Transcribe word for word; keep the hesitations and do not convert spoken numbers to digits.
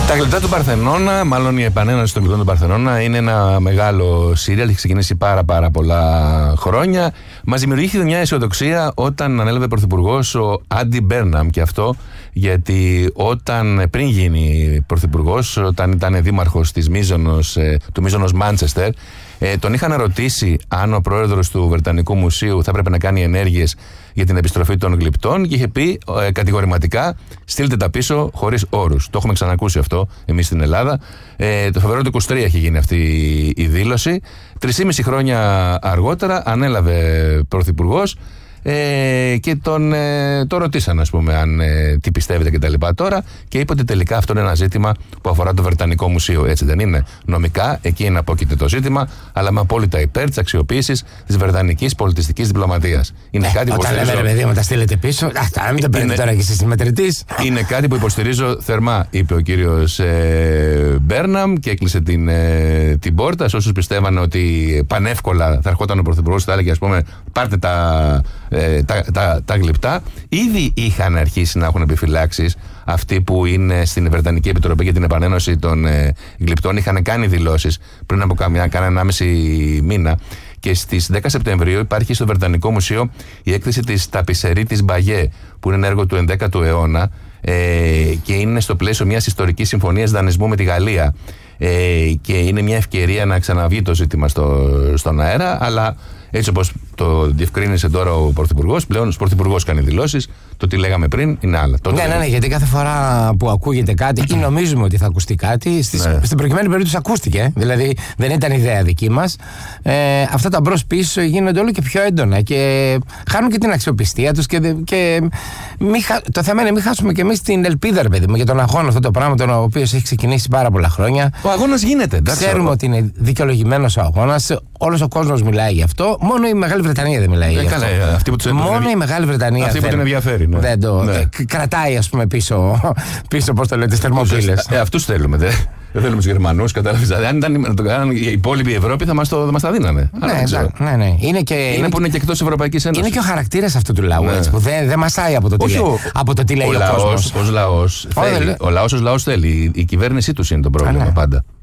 Τα γλυπτά του Παρθενώνα, μάλλον η επανένωση των γλυπτών του Παρθενώνα, είναι ένα μεγάλο σύριαλ. Έχει ξεκινήσει πάρα πάρα πολλά χρόνια. Μας δημιουργήθηκε μια αισιοδοξία όταν ανέλαβε πρωθυπουργός ο Άντι Μπέρναμ, και αυτό γιατί όταν πριν γίνει πρωθυπουργός, όταν ήταν δήμαρχος της Μίζωνος, του Μίζωνος Μάντσεστερ, ε, τον είχαν ρωτήσει αν ο πρόεδρος του Βρετανικού Μουσείου θα έπρεπε να κάνει ενέργειες για την επιστροφή των γλυπτών, και είχε πει ε, κατηγορηματικά: στείλτε τα πίσω χωρίς όρους. Το έχουμε ξανακούσει αυτό εμείς στην Ελλάδα. Ε, το Φεβρουάριο του είκοσι τρία έχει γίνει αυτή η δήλωση. Τρισήμιση χρόνια αργότερα ανέλαβε πρωθυπουργός. Ε, και τον ε, το ρωτήσαν, ας πούμε, αν ε, τι πιστεύετε και τα λοιπά τώρα, και είπε ότι τελικά αυτό είναι ένα ζήτημα που αφορά το Βρετανικό Μουσείο. Έτσι δεν είναι? Νομικά εκεί είναι απόκειται το ζήτημα, αλλά με απόλυτα υπέρ της αξιοποίησης της βρετανικής πολιτιστικής διπλωματίας. Είναι ε, κάτι που όταν λέμε, ρε παιδί μου, τα στείλετε πίσω, να μην το παίρνετε τώρα και εσείς μετρητής. Είναι κάτι που υποστηρίζω θερμά, είπε ο κύριος ε, Μπέρναμ, και έκλεισε την, ε, την πόρτα σε όσους πιστεύανε ότι πανεύκολα θα ερχόταν ο πρωθυπουργός, θα έλεγε, ας πούμε, πάρτε τα. Ε, τα, τα, τα γλυπτά. Ήδη είχαν αρχίσει να έχουν επιφυλάξεις αυτοί που είναι στην Βρετανική Επιτροπή για την επανένωση των ε, γλυπτών. Είχαν κάνει δηλώσεις πριν από καμιά, κάνα ενάμιση μήνα. Και στις δέκα Σεπτεμβρίου υπάρχει στο Βρετανικό Μουσείο η έκθεση της Ταπισερή της Μπαγιέ, που είναι ένα έργο του ενδέκατου αιώνα ε, και είναι στο πλαίσιο μιας ιστορικής συμφωνίας δανεισμού με τη Γαλλία. Ε, και είναι μια ευκαιρία να ξαναβγεί το ζήτημα στο, στον αέρα, αλλά έτσι όπως το διευκρίνησε τώρα ο Πρωθυπουργός, πλέον ο Πρωθυπουργός κάνει δηλώσεις. Το τι λέγαμε πριν είναι άλλα. Ναι, ναι, ναι, γιατί κάθε φορά που ακούγεται κάτι ή νομίζουμε ότι θα ακουστεί κάτι, στις, ναι. στην προκειμένη περίπτωση ακούστηκε. Δηλαδή δεν ήταν ιδέα δική μας. Ε, αυτά τα μπρος-πίσω γίνονται όλο και πιο έντονα και χάνουν και την αξιοπιστία τους. Και, και μη, το θέμα είναι μην χάσουμε και εμείς την ελπίδα, ρε παιδί μου, για τον αγώνα, αυτό το πράγμα, τον οποίο έχει ξεκινήσει πάρα πολλά χρόνια. Ο αγώνας γίνεται. Εντάξει, ξέρουμε ότι είναι δικαιολογημένος ο αγώνας. Όλος ο κόσμος μιλάει γι' αυτό. Μόνο η Μεγάλη Βρετανία δεν μιλάει. Ε, γι' αυτό. Καλά, αυτή που τους μόνο είναι... η Μεγάλη Βρετανία. Αυτή που την ενδιαφέρει. Ναι. Δεν το, ναι. ε, κρατάει, ας πούμε, πίσω, πίσω πώς το λέτε, τις θερμοπύλες. Ε, αυτούς θέλουμε. Δε. Δεν θέλουμε τους Γερμανούς, κατάλαβες. Αν ήταν το κάνανε η υπόλοιπη Ευρώπη, θα μας, το, θα μας τα δίνανε. Ναι, ναι, ναι. Είναι, και, είναι, είναι που είναι και εκτός Ευρωπαϊκής Ένωσης. Είναι και ο χαρακτήρας αυτού του λαού, ναι. έτσι, που δεν δε μασάει από το τι, λέει, ο, από το τι λέει ο, ο κόσμος. Ως λαός, θέλει, ο λαός ως λαός θέλει. Η κυβέρνησή τους είναι το πρόβλημα. Α, ναι. πάντα.